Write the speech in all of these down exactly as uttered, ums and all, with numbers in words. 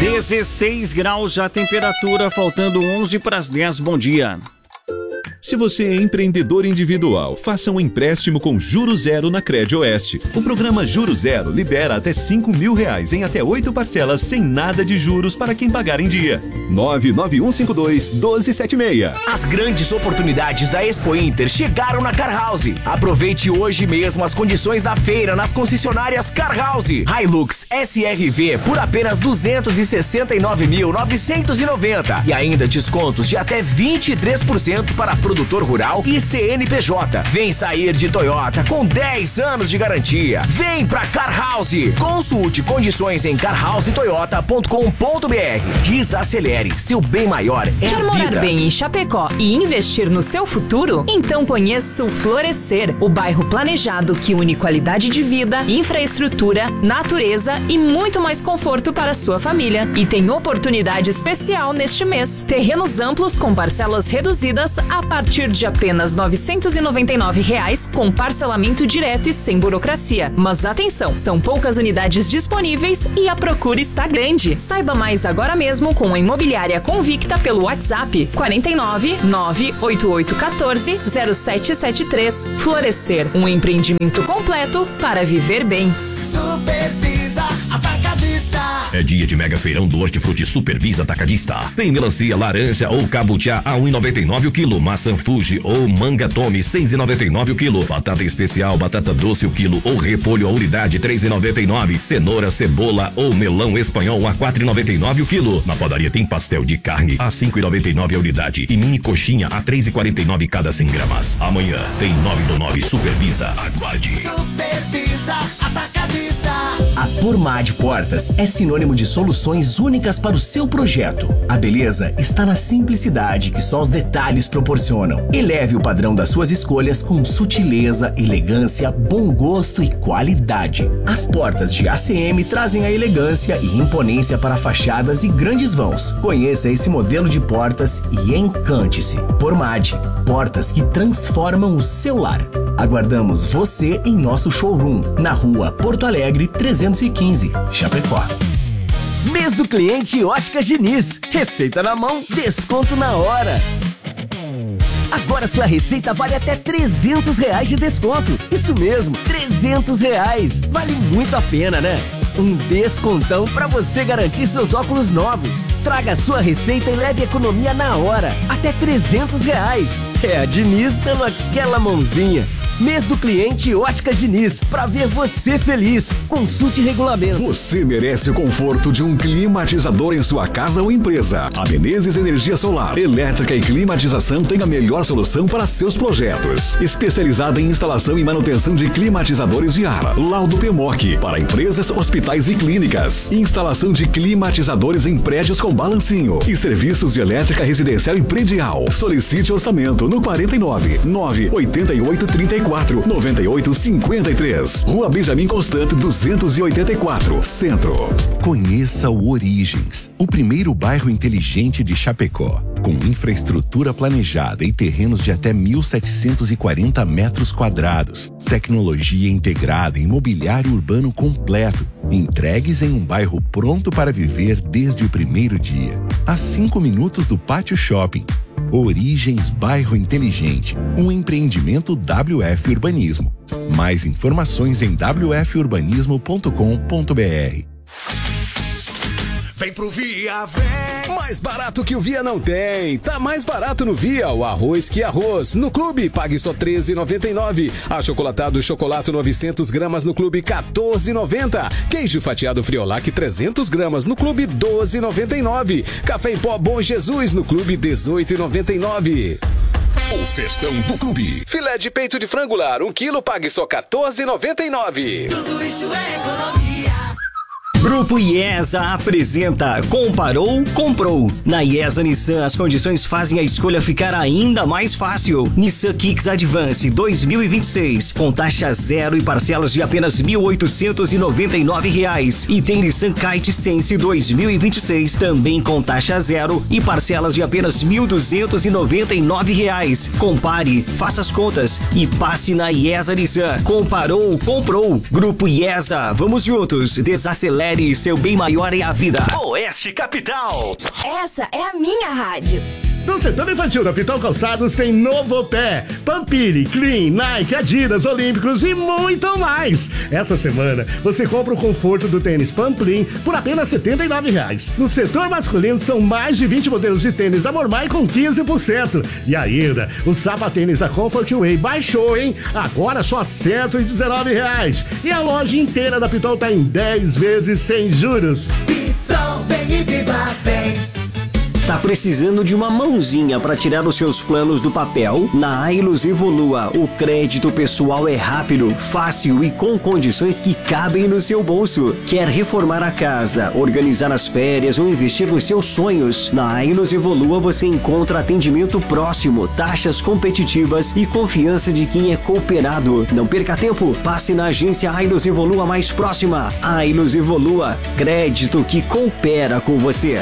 dezesseis graus a temperatura, faltando onze para as dez. Bom dia. Se você é empreendedor individual, faça um empréstimo com Juro Zero na Crédito Oeste. O programa Juro Zero libera até cinco mil reais em até oito parcelas sem nada de juros para quem pagar em dia. nove nove um cinco dois, um dois sete seis. As grandes oportunidades da Expo Inter chegaram na Car House. Aproveite hoje mesmo as condições da feira nas concessionárias Car House. Hilux S R V por apenas duzentos e sessenta e nove mil novecentos e noventa e ainda descontos de até vinte e três por cento para produtor rural e C N P J. Vem sair de Toyota com dez anos de garantia. Vem pra Car House. Consulte condições em car house toyota ponto com ponto b r. Desacelere, seu bem maior é Quer a morar vida. bem em Chapecó e investir no seu futuro? Então conheça o Florescer, o bairro planejado que une qualidade de vida, infraestrutura, natureza e muito mais conforto para a sua família. E tem oportunidade especial neste mês. Terrenos amplos com parcelas reduzidas a partir de apenas novecentos e noventa e nove reais, com parcelamento direto e sem burocracia. Mas atenção, são poucas unidades disponíveis e a procura está grande. Saiba mais agora mesmo com a Imobiliária Convicta pelo WhatsApp quatro nove nove oito oito um quatro zero sete sete três. Florescer, um empreendimento completo para viver bem. Supervisa Atacadista. É dia de mega feirão do Hortifruti Supervisa Atacadista. Tem melancia, laranja ou cabutiá a um real e noventa e nove o quilo, maçã Fuji ou manga Tome seis reais e noventa e nove o quilo, batata especial, batata doce o quilo ou repolho a unidade três reais e noventa e nove, cenoura, cebola ou melão espanhol a quatro reais e noventa e nove o quilo. Na padaria tem pastel de carne a cinco reais e noventa e nove a unidade e mini coxinha a três reais e quarenta e nove cada cem gramas. Amanhã tem nove do nove Supervisa. Aguarde. Supervisa Atacadista. A Pormad Portas é sinônimo de soluções únicas para o seu projeto. A beleza está na simplicidade que só os detalhes proporcionam. Eleve o padrão das suas escolhas com sutileza, elegância, bom gosto e qualidade. As portas de A C M trazem a elegância e imponência para fachadas e grandes vãos. Conheça esse modelo de portas e encante-se. Pormad, portas que transformam o seu lar. Aguardamos você em nosso showroom, na rua Porto Alegre trezentos e quinze, Chapecó. Mês do cliente Óticas Diniz. Receita na mão, desconto na hora. Agora sua receita vale até trezentos reais de desconto. Isso mesmo, trezentos reais. Vale muito a pena, né? Um descontão para você garantir seus óculos novos. Traga sua receita e leve economia na hora. Até trezentos reais. É a Diniz dando aquela mãozinha. Mês do cliente Óticas Diniz, pra ver você feliz. Consulte regulamento. Você merece o conforto de um climatizador em sua casa ou empresa. A Menezes Energia Solar, elétrica e climatização tem a melhor solução para seus projetos. Especializada em instalação e manutenção de climatizadores de ar. Laudo P M O C, para empresas, hospitais e clínicas. Instalação de climatizadores em prédios com balancinho. E serviços de elétrica residencial e predial. Solicite orçamento no quarenta e nove, nove oito oito, trinta e quatro, noventa e oito, cinquenta e três. Rua Benjamin Constant, duzentos e oitenta e quatro, Centro. Conheça o Origens, o primeiro bairro inteligente de Chapecó. Com infraestrutura planejada e terrenos de até mil setecentos e quarenta metros quadrados. Tecnologia integrada e mobiliário urbano completo. Entregues em um bairro pronto para viver desde o primeiro dia. A cinco minutos do Pátio Shopping. Origens Bairro Inteligente, um empreendimento W F Urbanismo. Mais informações em w f urbanismo ponto com ponto b r. Vem pro Via, vem! Mais barato que o Via não tem. Tá mais barato no Via, o arroz que arroz. No Clube, pague só treze reais e noventa e nove centavos. Achocolatado chocolate novecentos gramas no Clube, quatorze reais e noventa centavos. Queijo fatiado Friolac trezentos gramas no Clube, doze reais e noventa e nove centavos. Café em pó Bom Jesus no Clube, dezoito reais e noventa e nove centavos. O festão do Clube. Filé de peito de frango lar, um quilo, pague só quatorze reais e noventa e nove centavos. Tudo isso é economia. Grupo IESA apresenta Comparou, Comprou. Na IESA Nissan, as condições fazem a escolha ficar ainda mais fácil. Nissan Kicks Advance dois mil e vinte e seis, com taxa zero e parcelas de apenas mil oitocentos e noventa e nove reais. E tem Nissan Kite Sense dois mil e vinte e seis, também com taxa zero e parcelas de apenas mil duzentos e noventa e nove reais. Compare, faça as contas e passe na IESA Nissan. Comparou, Comprou. Grupo IESA, vamos juntos, desacelere Confere, seu bem maior é a vida. Oeste Capital. Essa é a minha rádio. No setor infantil da Pitol Calçados tem Novo Pé, Pampiri, Clean, Nike, Adidas, Olímpicos e muito mais. Essa semana você compra o conforto do tênis Pamplin por apenas setenta e nove reais. No setor masculino são mais de vinte modelos de tênis da Mormai com quinze por cento. E ainda, o sapatênis da Comfort Way baixou, hein? Agora só cento e dezenove reais. E a loja inteira da Pitol tá em dez vezes sem juros. Pitol, vem e viva bem. Tá precisando de uma mãozinha para tirar os seus planos do papel? Na Ailos Evolua, o crédito pessoal é rápido, fácil e com condições que cabem no seu bolso. Quer reformar a casa, organizar as férias ou investir nos seus sonhos? Na Ailos Evolua você encontra atendimento próximo, taxas competitivas e confiança de quem é cooperado. Não perca tempo, passe na agência Ailos Evolua mais próxima. Ailos Evolua, crédito que coopera com você.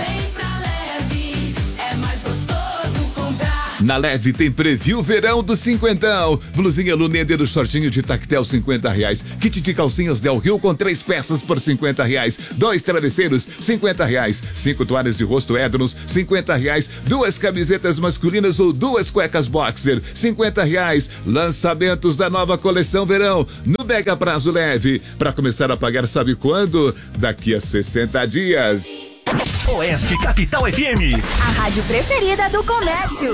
Na Leve tem preview verão do cinquentão. Blusinha Lunender do shortinho de tactel cinquenta reais. Kit de calcinhas Del Rio com três peças por cinquenta reais. Dois travesseiros cinquenta reais. Cinco toalhas de rosto Ednos cinquenta reais. Duas camisetas masculinas ou duas cuecas boxer cinquenta reais. Lançamentos da nova coleção verão no Mega Prazo Leve. Para começar a pagar sabe quando? Daqui a sessenta dias. Oeste Capital F M. A rádio preferida do comércio.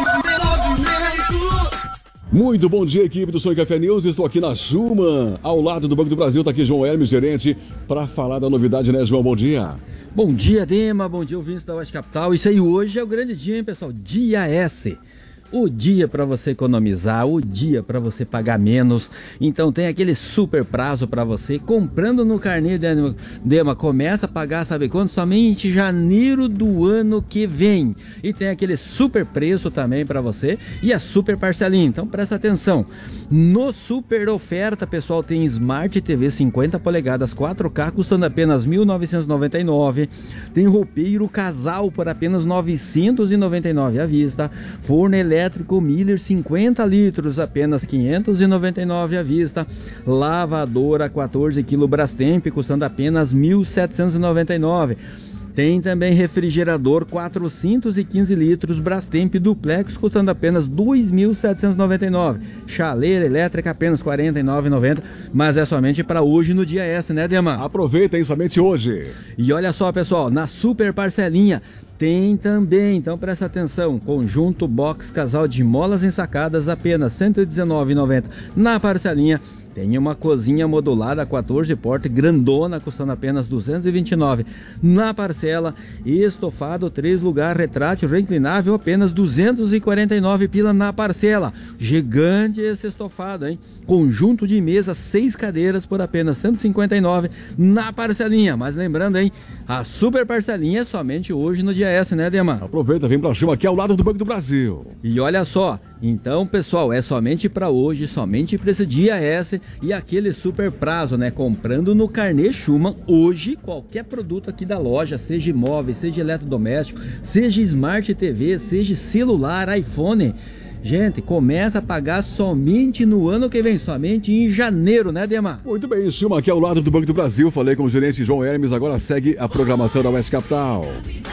Muito bom dia, equipe do Sonho Café News. Estou aqui na Schumann, ao lado do Banco do Brasil. Está aqui João Hermes, gerente, para falar da novidade, né, João? Bom dia. Bom dia, Dema. Bom dia, ouvintes da Oeste Capital. Isso aí, hoje é o grande dia, hein, pessoal? Dia S. O dia para você economizar, o dia para você pagar menos. Então tem aquele super prazo para você. Comprando no carnê Dema, começa a pagar, sabe quando? Somente janeiro do ano que vem. E tem aquele super preço também para você e a super parcelinha. Então presta atenção. No super oferta, pessoal, tem Smart T V cinquenta polegadas quatro K custando apenas mil novecentos e noventa e nove reais. Tem roupeiro casal por apenas novecentos e noventa e nove reais à vista. Forno elétrico elétrico Miller cinquenta litros, apenas quinhentos e noventa e nove reais à vista. Lavadora quatorze quilos Brastemp, custando apenas mil setecentos e noventa e nove reais. Tem também refrigerador quatrocentos e quinze litros Brastemp Duplex, custando apenas dois mil setecentos e noventa e nove reais. Chaleira elétrica apenas quarenta e nove reais e noventa centavos, mas é somente para hoje no dia S, né, Dema? Aproveita, hein, somente hoje. E olha só, pessoal, na super parcelinha tem também, então presta atenção, conjunto box casal de molas ensacadas apenas cento e dezenove reais e noventa centavos na parcelinha. Tem uma cozinha modulada quatorze portas, grandona, custando apenas duzentos e vinte e nove reais na parcela. Estofado três lugar retrátil reclinável, apenas duzentos e quarenta e nove pila na parcela. Gigante esse estofado, hein? Conjunto de mesa, seis cadeiras por apenas cento e cinquenta e nove reais na parcelinha. Mas lembrando, hein? A super parcelinha é somente hoje no dia S, né, Dema? Aproveita, vem pra cima aqui ao lado do Banco do Brasil. E olha só, então, pessoal, é somente para hoje, somente para esse dia S e aquele super prazo, né? Comprando no carnê Schumann, hoje, qualquer produto aqui da loja, seja imóvel, seja eletrodoméstico, seja Smart T V, seja celular, iPhone, gente, começa a pagar somente no ano que vem, somente em janeiro, né, Dema? Muito bem, Schumann aqui ao lado do Banco do Brasil. Falei com o gerente João Hermes, agora segue a programação da Oeste Capital.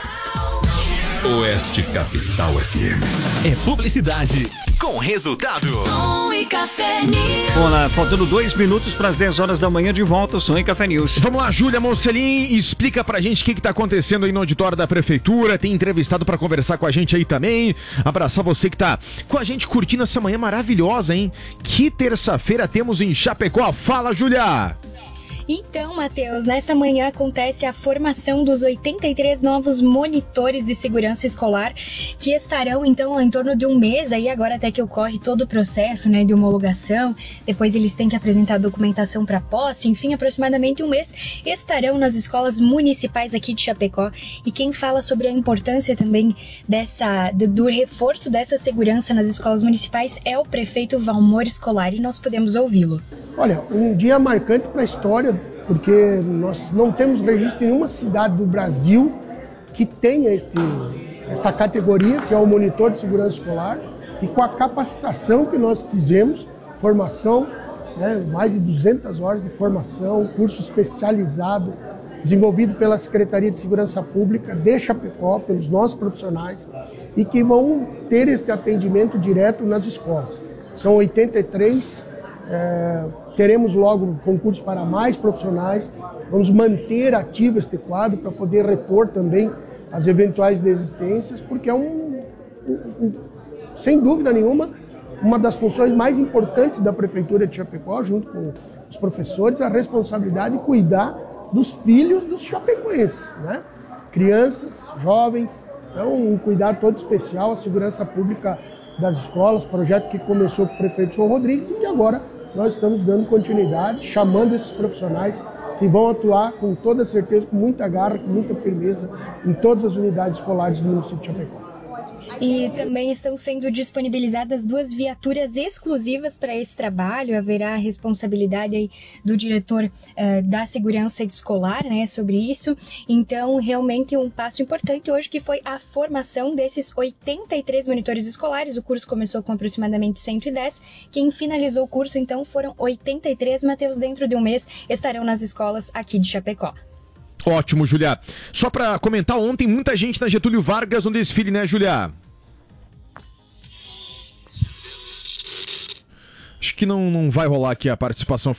Oeste Capital F M. É publicidade com resultado. Som e Café News. Olá, faltando dois minutos para as dez horas da manhã, de volta o Som e Café News. Vamos lá, Júlia Moncelin, explica pra gente o que, que tá acontecendo aí no auditório da Prefeitura. Tem entrevistado para conversar com a gente aí também. Abraçar você que tá com a gente curtindo essa manhã maravilhosa, hein? Que terça-feira temos em Chapecó. Fala, Júlia! Então, Matheus, nesta manhã acontece a formação dos oitenta e três novos monitores de segurança escolar, que estarão, então, em torno de um mês, aí agora até que ocorre todo o processo, né, de homologação, depois eles têm que apresentar a documentação para posse, enfim, aproximadamente um mês, estarão nas escolas municipais aqui de Chapecó. E quem fala sobre a importância também dessa, do reforço dessa segurança nas escolas municipais é o prefeito Valmor Escolar, e nós podemos ouvi-lo. Olha, um dia marcante para a história, porque nós não temos registro em nenhuma cidade do Brasil que tenha este, esta categoria, que é o monitor de segurança escolar, e com a capacitação que nós fizemos, formação, né, mais de duzentas horas de formação, curso especializado, desenvolvido pela Secretaria de Segurança Pública de Chapecó, pelos nossos profissionais, e que vão ter este atendimento direto nas escolas. São oitenta e três, é, teremos logo concursos para mais profissionais, vamos manter ativo este quadro para poder repor também as eventuais desistências, porque é um, um, um, sem dúvida nenhuma, uma das funções mais importantes da Prefeitura de Chapecó, junto com os professores, a responsabilidade de cuidar dos filhos dos chapecoenses, né? Crianças, jovens, então um cuidado todo especial, a segurança pública das escolas, projeto que começou com o prefeito João Rodrigues e que agora nós estamos dando continuidade, chamando esses profissionais que vão atuar com toda certeza, com muita garra, com muita firmeza em todas as unidades escolares do município de Chapecó. E também estão sendo disponibilizadas duas viaturas exclusivas para esse trabalho. Haverá a responsabilidade aí do diretor uh, da segurança escolar, né, sobre isso. Então, realmente um passo importante hoje que foi a formação desses oitenta e três monitores escolares. O curso começou com aproximadamente cento e dez. Quem finalizou o curso, então, foram oitenta e três. Mateus, dentro de um mês, estarão nas escolas aqui de Chapecó. Ótimo, Julia. Só para comentar, ontem muita gente na Getúlio Vargas no desfile, né, Julia? Acho que não, não vai rolar aqui a participação